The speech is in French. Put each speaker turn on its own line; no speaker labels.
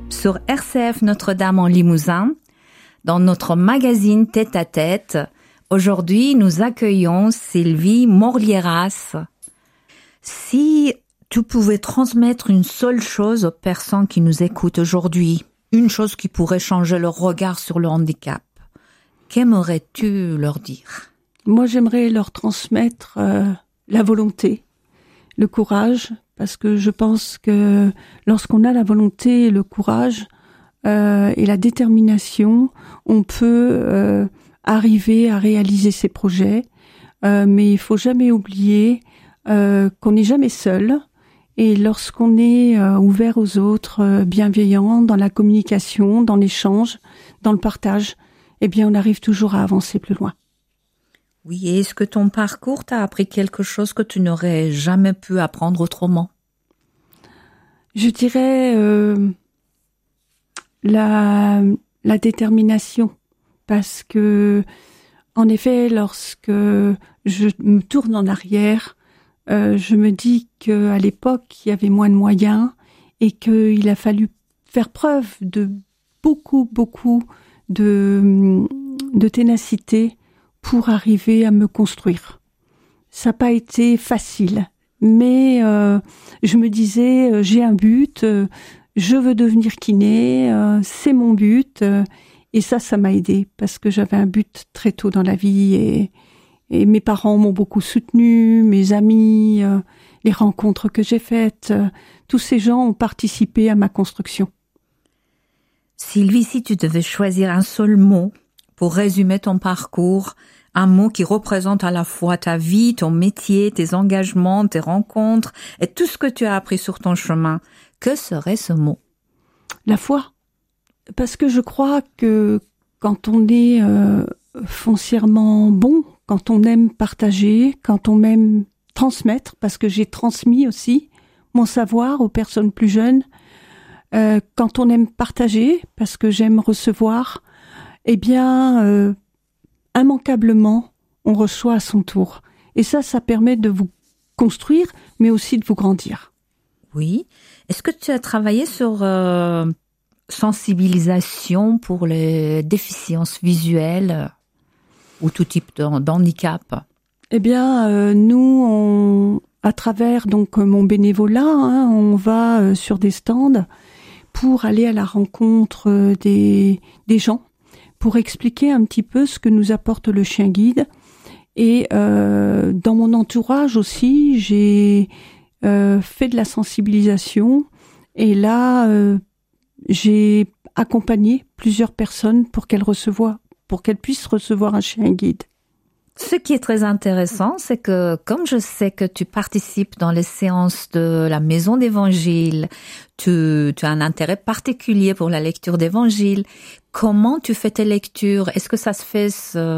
sur RCF Notre-Dame en Limousin, dans notre magazine Tête à Tête. Aujourd'hui, nous accueillons Sylvie Morlieras. Si tu pouvais transmettre une seule chose aux personnes qui nous écoutent aujourd'hui, une chose qui pourrait changer leur regard sur le handicap, qu'aimerais-tu leur dire ?
Moi, j'aimerais leur transmettre la volonté, le courage, parce que je pense que lorsqu'on a la volonté et le courage et la détermination, on peut arriver à réaliser ses projets. Mais il faut jamais oublier qu'on n'est jamais seul. Et lorsqu'on est ouvert aux autres, bienveillant dans la communication, dans l'échange, dans le partage, eh bien, on arrive toujours à avancer plus loin.
Oui, et est-ce que ton parcours t'a appris quelque chose que tu n'aurais jamais pu apprendre autrement ?
Je dirais la détermination, parce que, en effet, lorsque je me tourne en arrière, je me dis qu'à l'époque, il y avait moins de moyens et qu'il a fallu faire preuve de beaucoup de ténacité pour arriver à me construire. Ça n'a pas été facile, mais je me disais, j'ai un but, je veux devenir kiné, c'est mon but, et ça m'a aidée, parce que j'avais un but très tôt dans la vie, et mes parents m'ont beaucoup soutenue, mes amis, les rencontres que j'ai faites, tous ces gens ont participé à ma construction.
Sylvie, si tu devais choisir un seul mot pour résumer ton parcours, un mot qui représente à la fois ta vie, ton métier, tes engagements, tes rencontres et tout ce que tu as appris sur ton chemin, que serait ce mot ?
La foi. Parce que je crois que quand on est foncièrement bon, quand on aime partager, quand on aime transmettre, parce que j'ai transmis aussi mon savoir aux personnes plus jeunes, quand on aime partager, parce que j'aime recevoir, eh bien, immanquablement, on reçoit à son tour. Et ça permet de vous construire, mais aussi de vous grandir.
Oui. Est-ce que tu as travaillé sur sensibilisation pour les déficiences visuelles ou tout type d'handicap ?
Eh bien, nous, à travers donc mon bénévolat, on va sur des stands pour aller à la rencontre des gens, pour expliquer un petit peu ce que nous apporte le chien guide. Et dans mon entourage aussi, j'ai fait de la sensibilisation. Et là, j'ai accompagné plusieurs personnes pour qu'elles puissent recevoir un chien guide.
Ce qui est très intéressant, c'est que comme je sais que tu participes dans les séances de la Maison d'Évangile, tu as un intérêt particulier pour la lecture d'Évangile. Comment tu fais tes lectures ? Est-ce que ça se fait